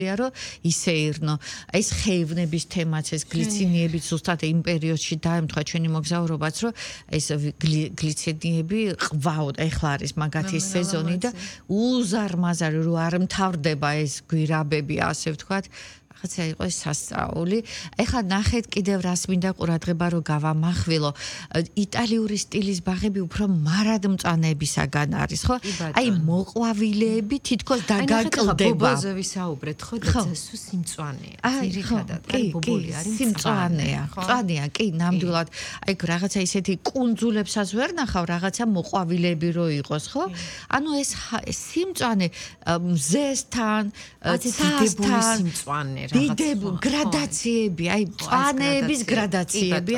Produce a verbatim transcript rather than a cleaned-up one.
რომ ისე ირნო. ეს ხეივნების თემაც, ეს გლიცინიებიც ზუსტად იმ პერიოდში დაემთხვა ჩვენი მოგზაურობაც, რომ ეს გლიცინიები ყვაოდ, ეხლა არის მაგათი სეზონი და უზარმაზარი რო არ მთავრდება ეს გვირაბები, ასე ვთქვათ. ხაცა იყო ეს სასწაული. ეხლა ნახეთ კიდევ რას მინდა ყურადღება რომ გავამახვილო. იტალიური სტილის ბაღები უფრო მარადმწვანეებისაგან არის, ხო? აი მოყვავილეები თითქოს დაგაკლდება. ბობოზე ვისაუბრეთ, ხო? და სულ სიმწვანეა. ძირითადად არის ბობოლი, არის სიმწვანეა. მწვანეა, კი, ნამდვილად. აი რაღაცა ისეთი კუნძულებსაც ვერ ნახავ, რაღაცა მოყვავილეები რო იყოს, ხო? ანუ ეს სიმწვანე მზესთან, ცასთან სიმწვანე დიდებული გრადაციები, აი მწვანეების გრადაციები